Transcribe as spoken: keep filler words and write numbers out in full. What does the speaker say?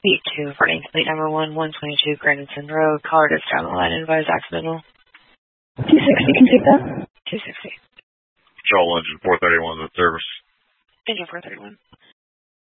Beat two, running fleet number one, one twenty-two Grandison Road, caller just down the line, advised accidental. two sixty, can you take that? two sixty. Control engine four thirty-one in service. Engine four thirty-one.